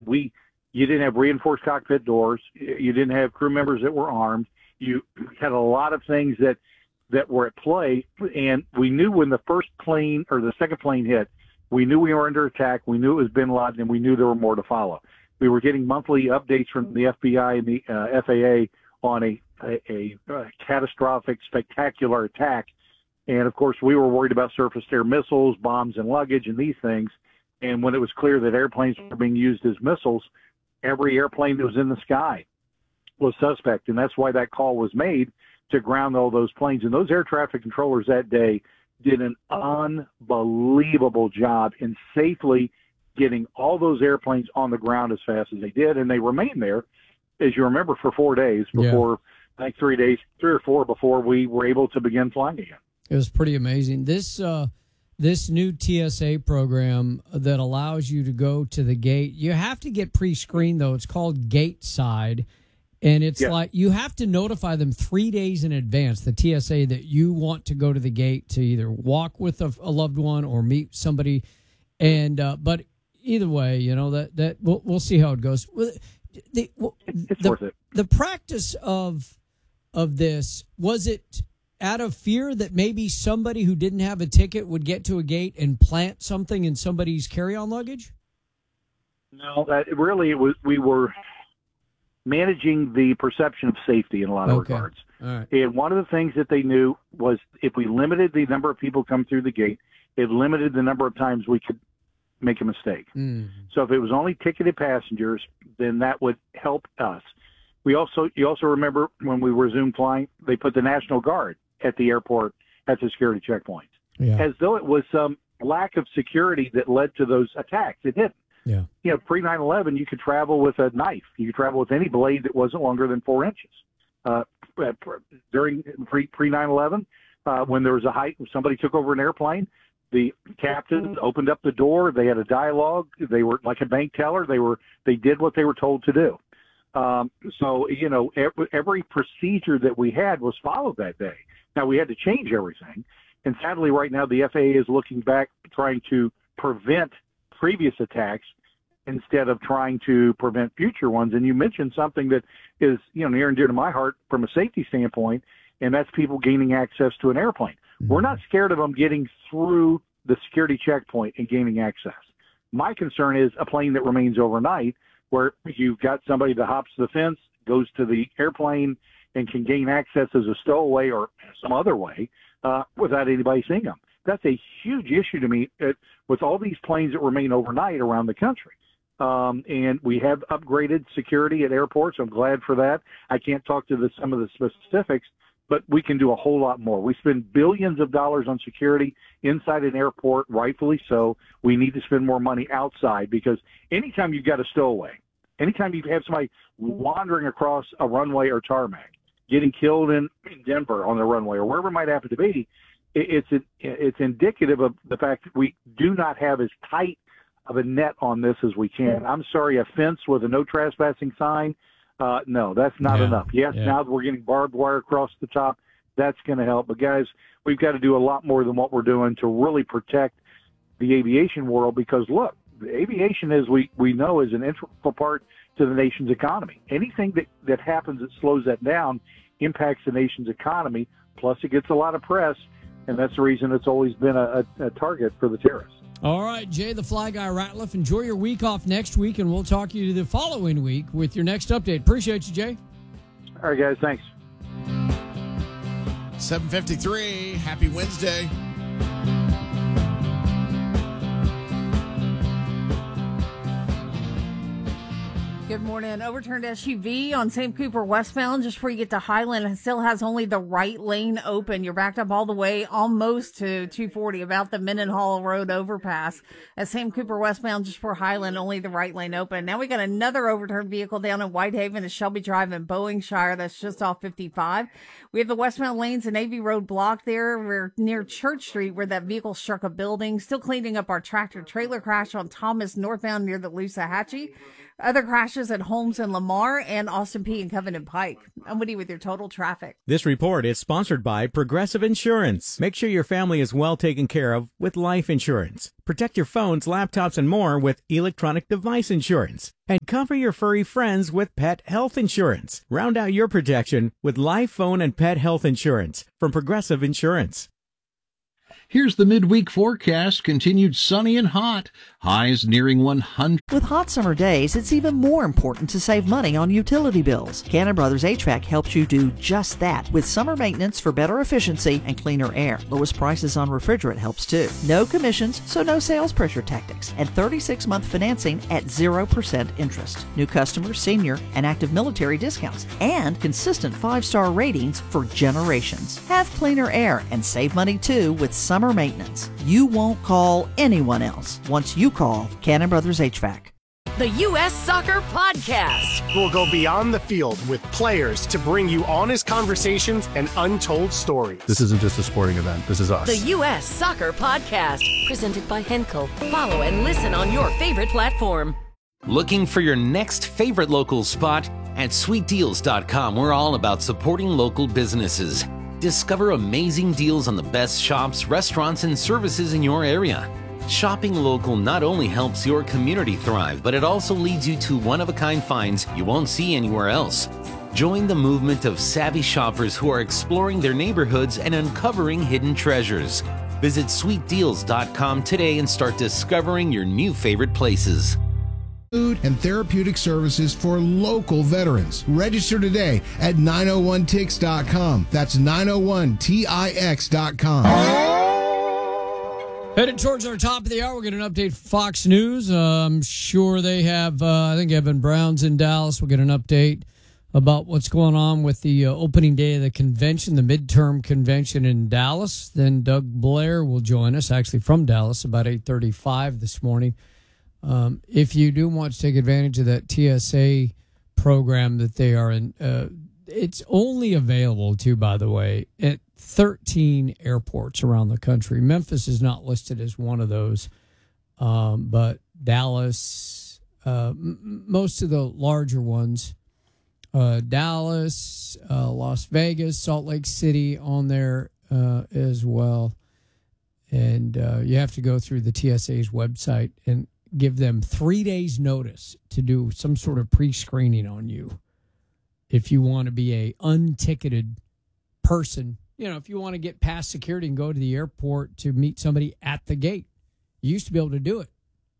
You didn't have reinforced cockpit doors. You didn't have crew members that were armed. You had a lot of things that were at play, and we knew when the first plane or the second plane hit, we knew we were under attack. We knew it was bin Laden, and we knew there were more to follow. We were getting monthly updates from the FBI and the FAA on a catastrophic, spectacular attack. And, of course, we were worried about surface-to-air missiles, bombs and luggage, and these things. And when it was clear that airplanes were being used as missiles, every airplane that was in the sky was suspect. And that's why that call was made to ground all those planes. And those air traffic controllers that day did an unbelievable job in safely getting all those airplanes on the ground as fast as they did. And they remained there, as you remember, for 4 days before, I think 3 or 4 before we were able to begin flying again. It was pretty amazing. This new TSA program that allows you to go to the gate, you have to get pre-screened, though. It's called Gate Side. And it's like you have to notify them 3 days in advance, the TSA, that you want to go to the gate to either walk with a loved one or meet somebody. And but either way, that we'll see how it goes. It's worth it. The practice of this, was it out of fear that maybe somebody who didn't have a ticket would get to a gate and plant something in somebody's carry-on luggage? No, we were managing the perception of safety in a lot of regards. All right. And one of the things that they knew was if we limited the number of people come through the gate, it limited the number of times we could make a mistake. So if it was only ticketed passengers, then that would help us. You also remember when we resumed flying, they put the National Guard at the airport at the security checkpoints, as though it was some lack of security that led to those attacks. It didn't. Yeah. Pre 9/11, you could travel with a knife. You could travel with any blade that wasn't longer than 4 inches. During pre 9/11, when there was a height, somebody took over an airplane, the captain opened up the door. They had a dialogue. They were like a bank teller. They did what they were told to do. So every procedure that we had was followed that day. Now we had to change everything, and sadly, right now the FAA is looking back, trying to prevent previous attacks instead of trying to prevent future ones. And you mentioned something that is, near and dear to my heart from a safety standpoint, and that's people gaining access to an airplane. We're not scared of them getting through the security checkpoint and gaining access. My concern is a plane that remains overnight, where you've got somebody that hops the fence, goes to the airplane, and can gain access as a stowaway or some other way without anybody seeing them. That's a huge issue to me with all these planes that remain overnight around the country. And we have upgraded security at airports. I'm glad for that. I can't talk to some of the specifics, but we can do a whole lot more. We spend billions of dollars on security inside an airport, rightfully so. We need to spend more money outside, because anytime you've got a stowaway, anytime you have somebody wandering across a runway or tarmac, getting killed in Denver on the runway or wherever it might happen to be, it's indicative of the fact that we do not have as tight of a net on this as we can. I'm sorry, a fence with a no trespassing sign, no, that's not enough. Yes, now that we're getting barbed wire across the top, that's going to help. But, guys, we've got to do a lot more than what we're doing to really protect the aviation world, because, look, the aviation, as we know, is an integral part to the nation's economy. Anything that happens that slows that down impacts the nation's economy, plus it gets a lot of press, and that's the reason it's always been a target for the terrorists. All right, Jay the Fly Guy Ratliff, enjoy your week off next week, and we'll talk to you the following week with your next update. Appreciate you, Jay. All right, guys, thanks. 7:53, happy Wednesday. Good morning. Overturned SUV on St. Cooper westbound just before you get to Highland. It still has only the right lane open. You're backed up all the way almost to 240, about the Mendenhall Road overpass. At St. Cooper westbound just before Highland, only the right lane open. Now we got another overturned vehicle down in Whitehaven at Shelby Drive in Bowingshire. That's just off 55. We have the westbound lanes and Navy Road blocked there. We're near Church Street where that vehicle struck a building. Still cleaning up our tractor trailer crash on Thomas northbound near the Loosahatchee. Other crashes at homes in Lamar and Austin Peay and Covenant Pike. I'm Woody with your total traffic. This report is sponsored by Progressive Insurance. Make sure your family is well taken care of with life insurance. Protect your phones, laptops, and more with electronic device insurance. And cover your furry friends with pet health insurance. Round out your protection with life, phone, and pet health insurance from Progressive Insurance. Here's the midweek forecast. Continued sunny and hot. Highs nearing 100. With hot summer days, it's even more important to save money on utility bills. Cannon Brothers HVAC helps you do just that with summer maintenance for better efficiency and cleaner air. Lowest prices on refrigerant helps too. No commissions, so no sales pressure tactics. And 36-month financing at 0% interest. New customers, senior, and active military discounts. And consistent 5-star ratings for generations. Have cleaner air and save money too with summer maintenance. You won't call anyone else once you call Cannon Brothers HVAC. The U.S. Soccer Podcast. We'll go beyond the field with players to bring you honest conversations and untold stories. This isn't just a sporting event. This is us. The U.S. Soccer Podcast. Presented by Henkel. Follow and listen on your favorite platform. Looking for your next favorite local spot? At sweetdeals.com, we're all about supporting local businesses. Discover amazing deals on the best shops, restaurants, and services in your area. Shopping local not only helps your community thrive, but it also leads you to one-of-a-kind finds you won't see anywhere else. Join the movement of savvy shoppers who are exploring their neighborhoods and uncovering hidden treasures. Visit sweetdeals.com today and start discovering your new favorite places. Food and therapeutic services for local veterans. Register today at 901tix.com. That's 901tix.com. Headed towards our top of the hour, we're going to update Fox News. I'm sure they have, I think Evan Brown's in Dallas. We'll get an update about what's going on with the opening day of the convention, the midterm convention in Dallas. Then Doug Blair will join us, actually from Dallas, about 8:35 this morning. If you do want to take advantage of that TSA program that they are in, it's only available, too, by the way, at 13 airports around the country. Memphis is not listed as one of those, but Dallas, most of the larger ones, Dallas, Las Vegas, Salt Lake City on there as well. And you have to go through the TSA's website and give them 3 days notice to do some sort of pre-screening on you if you want to be a unticketed person. You know, if you want to get past security and go to the airport to meet somebody at the gate. You used to be able to do it.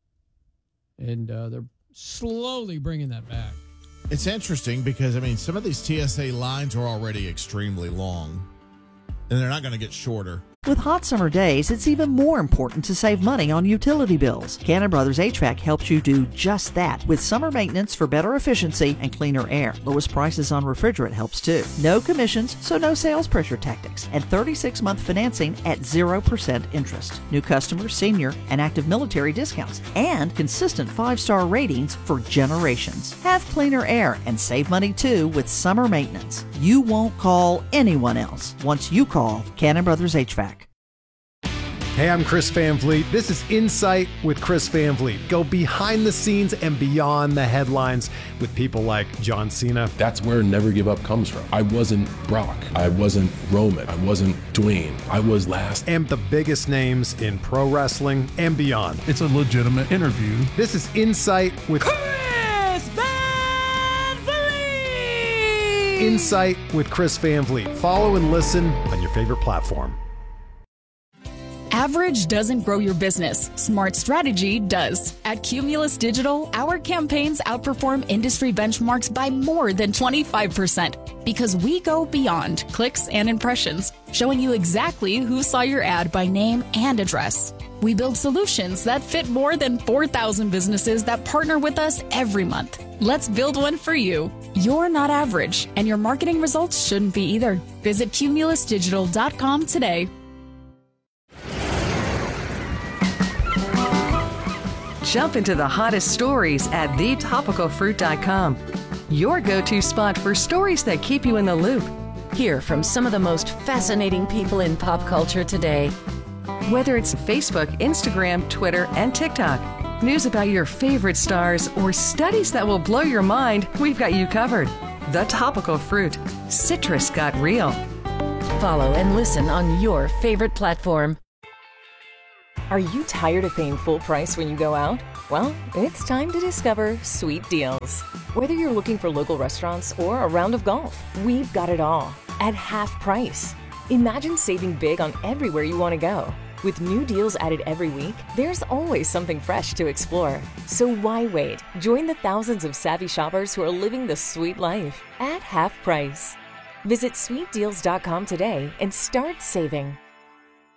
And they're slowly bringing that back. It's interesting because, I mean, some of these TSA lines are already extremely long, and they're not going to get shorter. With hot summer days, it's even more important to save money on utility bills. Cannon Brothers HVAC helps you do just that with summer maintenance for better efficiency and cleaner air. Lowest prices on refrigerant helps too. No commissions, so no sales pressure tactics. And 36-month financing at 0% interest. New customers, senior, and active military discounts. And consistent 5-star ratings for generations. Have cleaner air and save money too with summer maintenance. You won't call anyone else once you call Cannon Brothers HVAC. Hey, I'm Chris Van Vliet. This is Insight with Chris Van Vliet. Go behind the scenes and beyond the headlines with people like John Cena. That's where Never Give Up comes from. I wasn't Brock. I wasn't Roman. I wasn't Dwayne. I was last. And the biggest names in pro wrestling and beyond. It's a legitimate interview. This is Insight with Chris Van Vliet! Insight with Chris Van Vliet. Follow and listen on your favorite platform. Average doesn't grow your business. Smart strategy does. At Cumulus Digital, our campaigns outperform industry benchmarks by more than 25% because we go beyond clicks and impressions, showing you exactly who saw your ad by name and address. We build solutions that fit more than 4,000 businesses that partner with us every month. Let's build one for you. You're not average, and your marketing results shouldn't be either. Visit cumulusdigital.com today. Jump into the hottest stories at thetopicalfruit.com. Your go-to spot for stories that keep you in the loop. Hear from some of the most fascinating people in pop culture today. Whether it's Facebook, Instagram, Twitter, and TikTok. News about your favorite stars or studies that will blow your mind, we've got you covered. The Topical Fruit. Citrus got real. Follow and listen on your favorite platform. Are you tired of paying full price when you go out? Well, it's time to discover Sweet Deals. Whether you're looking for local restaurants or a round of golf, we've got it all at half price. Imagine saving big on everywhere you want to go. With new deals added every week, there's always something fresh to explore. So why wait? Join the thousands of savvy shoppers who are living the sweet life at half price. Visit sweetdeals.com today and start saving.